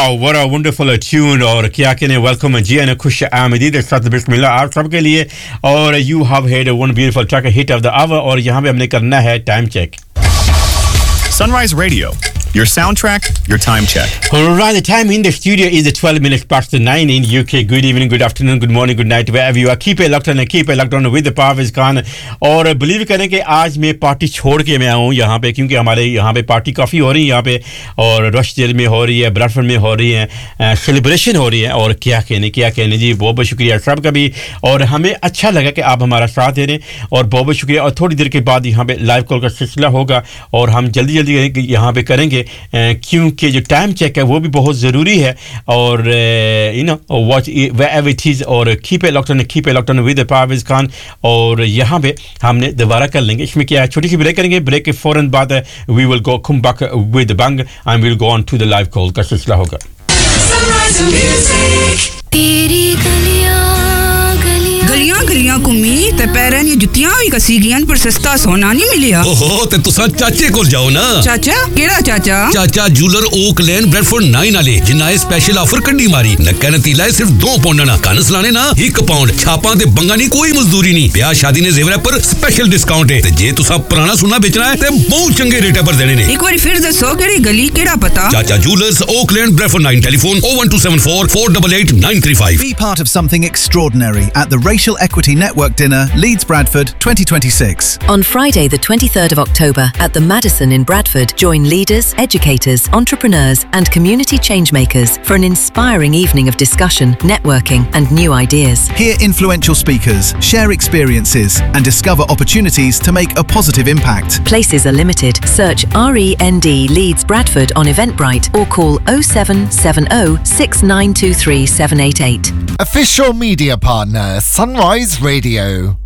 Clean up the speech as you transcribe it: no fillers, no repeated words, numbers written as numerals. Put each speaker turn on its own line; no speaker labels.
Wow what a wonderful tune और क्या कहने वेलकम जी एंड खुश आमदीद साथ बिस्मिल्लाह आप सबके लिए और you have head one beautiful track hit of the our और यहां पे हमने करना है time check
Sunrise Radio, your soundtrack, your time check.
Alright, the time in the studio is 12 minutes past 9 in UK. Good evening, good afternoon, good morning, good night, wherever you are. Keep it locked on with the Parvez Khan. और believe करें कि आज मैं party छोड़ के मैं आऊँ यहाँ पे क्योंकि हमारे यहाँ पे पार्टी काफ़ी हो रही है यहाँ पे और रशडेल में हो रही है, ब्रैडफोर्ड में हो रही है, सेलिब्रेशन हो रही है और क्या कहने जी बहुत बहुत शुक्रिया सबका भी और हमें अच्छा लगा कि आप हमारा साथ दे रहे हैं और बहुत बहुत शुक्रिया और थोड़ी देर के बाद यहाँ पे लाइव कॉल का सिलसिला होगा और हम जल्दी यहाँ पे करेंगे क्योंकि जो टाइम चेक है वो भी बहुत ज़रूरी है और you know watch where it is और keep it locked on with Parvez Khan और यहाँ पे हमने दोबारा कर लेंगे इसमें क्या है छोटी सी ब्रेक करेंगे ब्रेक के फ़ौरन बाद we will go come back with Bang and we will go on to the live call का सिलसिला होगा
गलियां घुमी ते पैरां दी जुत्तियां भी कसी गियां पर सस्ता सोना नहीं मिलिया
ओहो ते तुसा चाचे कोल जाओ ना
चाचा केड़ा चाचा
चाचा जूलर ओक लेन ब्रैडफोर्ड 9 वाले जिन्ना स्पेशल ऑफर कड्डी मारी नक्का नतीला सिर्फ 2 पाउंड ना कनस लाने ना 1 पाउंड छापां ते बंगा नहीं कोई मजदूरी नहीं ब्याह शादी ने जेवर पर स्पेशल डिस्काउंट है ते जे तुसा पुराना सोना बेचना है ते बहुत चंगे रेट पर देने ने
एक बार फिर दसो केड़ी गली केड़ा पता
चाचा jewellers okay lane Bradford 9 telephone 01274 488 935
Be part of something extraordinary at the Racial Equity Network Dinner, Leeds Bradford 2026.
On Friday, the 23rd of October, at the Madison in Bradford, join leaders, educators, entrepreneurs, and community changemakers for an inspiring evening of discussion, networking, and new ideas.
Hear influential speakers, share experiences, and discover opportunities to make a positive impact.
Places are limited. Search REND Leeds Bradford on Eventbrite or call 0770 6923 788.
Official media partner, Sunrise Radio.